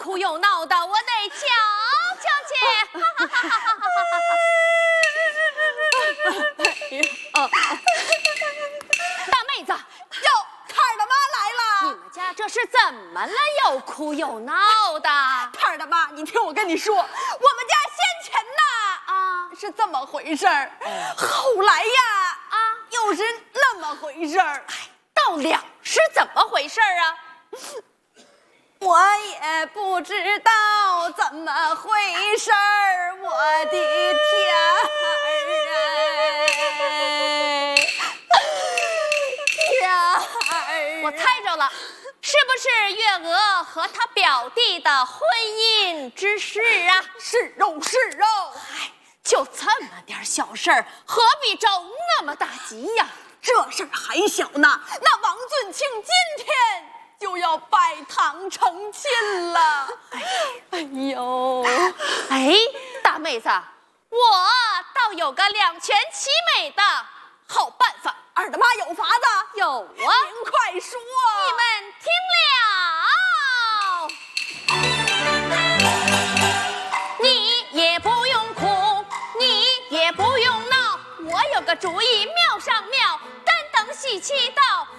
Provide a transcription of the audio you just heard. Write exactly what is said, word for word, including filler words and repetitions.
哭又闹的，我得瞧瞧去。哈哈哈哈哈哈！大妹子， 哟，坎儿大妈来了！ 你们家这是怎么了？又哭又闹的。 坎儿大妈，你听我跟你说，我们家先前呐啊是这么回事儿，后来呀啊又是那么回事儿。 到了是怎么回事儿啊？ 我也不知道怎么回事儿，我的天儿天儿！ 我猜着了，是不是月娥和他表弟的婚姻之事啊？ 是肉是肉， 哎，就这么点小事儿，何必着那么大急呀？ 这事儿还小呢，那王俊庆今天就要拜堂成亲了。哎呦， 哎，大妹子，我倒有个两全其美的好办法。 二大妈有法子？ 有啊， 您快说。 你们听了。你也不用哭，你也不用闹，我有个主意妙上妙，干等喜气到。